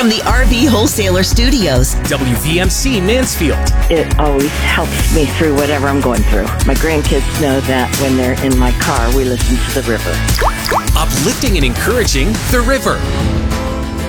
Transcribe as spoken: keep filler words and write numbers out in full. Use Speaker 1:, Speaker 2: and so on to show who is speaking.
Speaker 1: from the R V Wholesaler Studios.
Speaker 2: W V M C Mansfield.
Speaker 3: It always helps me through whatever I'm going through. My grandkids know that when they're in my car, we listen to the river.
Speaker 2: Uplifting and encouraging the river.